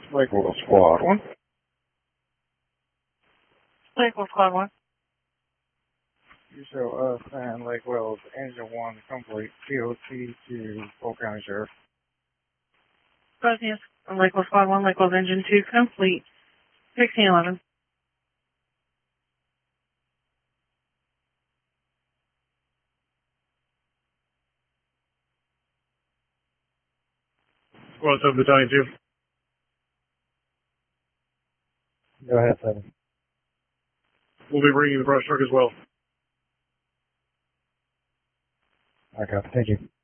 Lakeville Squad 1. Lakeville Squad 1. You show us and Lakeville's Engine 1 complete POT to Polk County Sheriff. Yes. Lakeville Squad 1, Lakeville's Engine 2 complete. 1611. Squad 7 Battalion 2. Go ahead, 7. We'll be bringing the brush truck as well. Okay, thank you.